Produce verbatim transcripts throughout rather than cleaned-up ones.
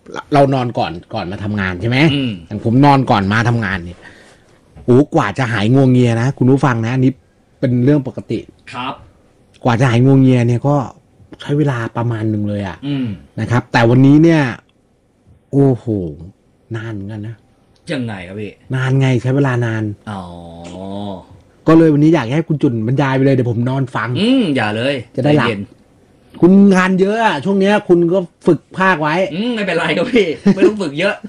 เรานอนก่อนก่อนมาทำงานใช่ไหมอย่างผมนอนก่อนมาทำงานเนี่ยโอ้กว่าจะหายงวงเงียนะคุณผู้ฟังนะอันนี้เป็นเรื่องปกติครับกว่าจะหายงวงเงียเนี่ยก็ใช้เวลาประมาณหนึ่งเลยอะนะครับแต่วันนี้เนี่ยโอ้โหนานเหมือนกันนะยังไงครับพี่นานไงใช้เวลานานอ๋อก็เลยวันนี้อยากให้คุณจุนบรรยายไปเลยเดี๋ยวผมนอนฟังอืมอย่าเลยจะได้หลับคุณงานเยอะอะช่วงนี้คุณก็ฝึกภาคไว้อืมไม่เป็นไรครับพี่ไม่ต้องฝึกเยอะ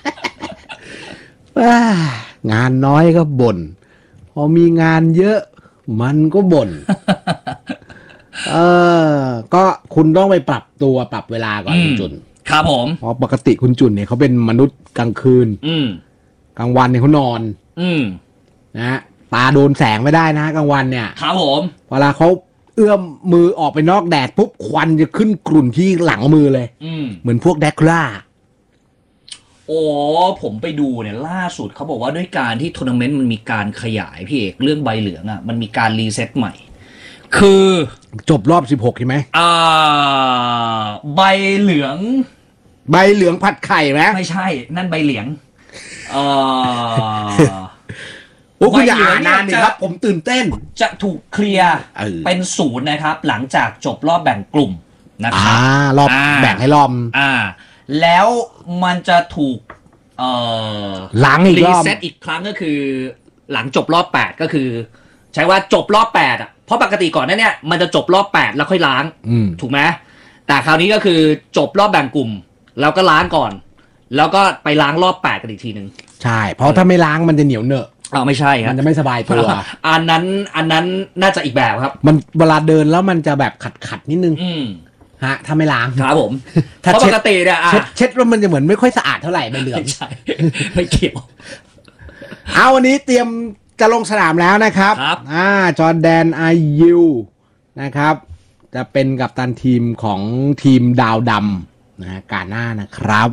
งานน้อยก็บ่นพอมีงานเยอะมันก็บ่นเออก็คุณต้องไปปรับตัวปรับเวลาก่อนคุณจุนครับผมเพราะปกติคุณจุนเนี่ยเขาเป็นมนุษย์กลางคืนกลางวันเนี่ยเขานอนนะตาโดนแสงไม่ได้นะกลางวันเนี่ยครับผมเวลาเขาเอื้อมมือออกไปนอกแดดปุ๊บควันจะขึ้นกลุ่นที่หลังมือเลยเหมือนพวกแดกล่าโอ้ผมไปดูเนี่ยล่าสุดเขาบอกว่าด้วยการที่ทัวร์นาเมนต์มันมีการขยายพี่เอกเรื่องใบเหลืองอ่ะมันมีการรีเซ็ตใหม่คือจบรอบสิบหกใช่ไหมอ่าใบเหลืองใบเหลืองผัดไข่ไหมไม่ใช่นั่นใบเหลียงเออโอ้คุณอย่าอ่านนานดิครับผมตื่นเต้นจะถูกเคลียร์เป็นศูนย์นะครับหลังจากจบรอบแบ่งกลุ่มนะครับอ่ารอบแบ่งให้รอบอ่าแล้วมันจะถูกเอ่อล้างอีกรอบรีเซ็ตอีกครั้งก็คือหลังจบรอบแปดก็คือใช้ว่าจบรอบแปดอ่ะเพราะปกติก่อนนั้นเนี่ยมันจะจบรอบแปดแล้วค่อยล้างถูกไหมแต่คราวนี้ก็คือจบรอบแบ่งกลุ่มแล้วก็ล้างก่อนแล้วก็ไปล้างรอบแปดกันอีกทีนึงใช่เพราะถ้าไม่ล้างมันจะเหนียวเหนอะอ๋อไม่ใช่ครับมันจะไม่สบายตัวอันนั้นอันนั้นน่าจะอีกแบบครับมันเวลาเดินแล้วมันจะแบบขัดขัดนิดนึงฮะถ้าไม่ล้างครับผมเพราะปกติเนี่ยเช็ดเช็ดแล้วมันจะเหมือนไม่ค่อยสะอาดเท่าไหร่ใบเหลืองไม่ใช่ไม่เกี่ยวเอาวันนี้เตรียมจะลงสนามแล้วนะครับอ่าจอร์แดนอายิวนะครับจะเป็นกัปตันทีมของทีมดาวดำนะกาหน้านะครับ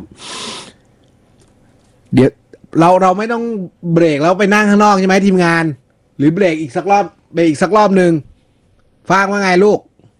เดี๋ยวเราเราไม่ต้องเบรกแล้วไปนั่งข้างนอกใช่ไหมทีมงานหรือเบรกอีกสักรอบเบรกอีกสักรอบหนึ่งฟังว่าไงลูก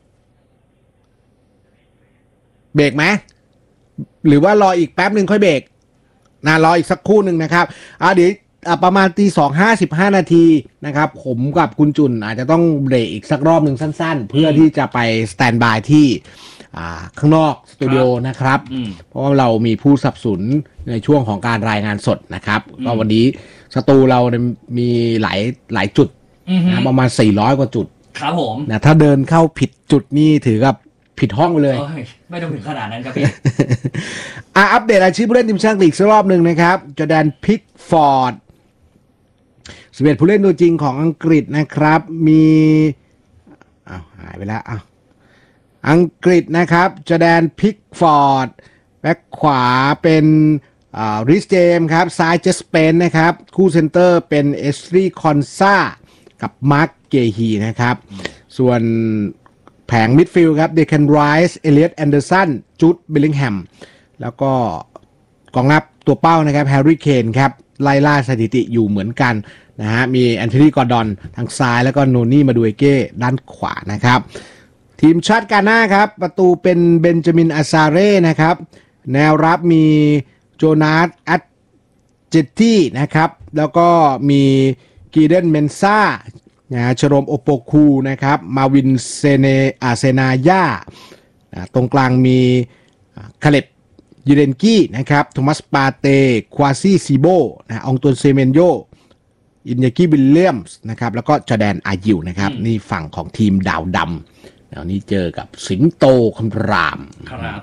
เบรกไหมหรือว่ารออีกแป๊บหนึ่งค่อยเบรกนะรออีกสักครู่หนึ่งนะครับอ่าเดี๋ยวประมาณตีสองห้าสิบห้านาทีนะครับผมกับคุณจุนอาจจะต้องเบรกอีกสักรอบหนึ่งสั้นๆเพื่อที่จะไปสแตนบายที่ข้างนอกสตูดิโอนะครับเพราะว่าเรามีผู้สับสนในช่วงของการรายงานสดนะครับก็วันนี้สตูเรามีหลายหลายจุดนะประมาณสี่ร้อยกว่าจุดครับผมนะถ้าเดินเข้าผิดจุดนี่ถือกับผิดห้องไปเลยไม่ต้องถึงขนาดนั้นครับพี่อ่ะอัปเดตรายชื่อผู้เล่นทีมชาติลีกสักรอบหนึ่งนะครับจอร์แดนพิกฟอร์ดสิบเอ็ดผู้เล่นตัวจริงของอังกฤษนะครับมีอ้าวหายไปแล้วอ้าวอังกฤษนะครับจอร์แดนพิกฟอร์ดแบ็คขวาเป็นริสเจมครับซ้ายเจสเปนนะครับคู่เซนเตอร์เป็นเอสรีคอนซากับมาร์คเกฮีนะครับส่วนแผงมิดฟิลด์ครับเดคันไรส์เอเลียตแอนเดอร์สันจูดเบลลิงแฮมแล้วก็กองหน้าตัวเป้านะครับแฮร์รี่เคนครับไล่ล่าสถิติอยู่เหมือนกันนะฮะมีแอนโทนีกอร์ดอนทางซ้ายแล้วก็โนนี่มาดูเอเก้ด้านขวานะครับทีมชาติกาหน้าครับประตูเป็นเบนจามินอาซาเร่นะครับแนวรับมีโจนาสอัตเจตตี้นะครับแล้วก็มีกีเดนเมนซ่านะชโรมโอโปคูนะครับมาวินเซเนอาเซนายาตรงกลางมีคาเลบยูเรนกี้นะครับโทมัสปาเตควาซี่ซีโบนะองตุนเซเมนโยอินยากิวิลเลียมส์นะครับแล้วก็จอร์แดนอายิวนะครับนี่ฝั่งของทีมดาวดำแล้วนี่เจอกับสิงโตคำรามครับ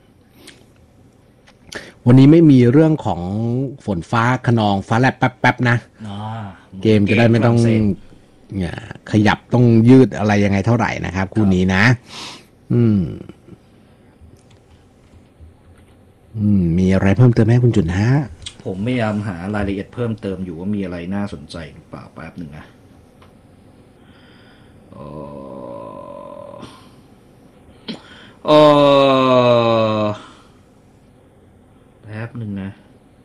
วันนี้ไม่มีเรื่องของฝนฟ้าขนองฟ้าแลบแป๊บๆนะเกมจะได้ไม่ต้องเนี่ยขยับต้องยืดอะไรยังไงเท่าไหร่นะครับคู่นี้นะอืมอืมมีอะไรเพิ่มเติมไหมคุณจุนฮะผมพยายามหารายละเอียดเพิ่มเติมอยู่ว่ามีอะไรน่าสนใจหรือเปล่าแป๊บหนึ่งนะเออเออแป๊บหนึ่งนะ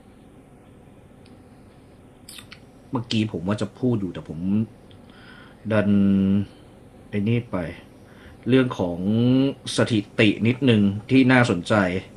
เมื่อกี้ผมว่าจะพูดอยู่แต่ผมดันไอ้นี่ไปเรื่องของสถิตินิดนึงที่น่าสนใจ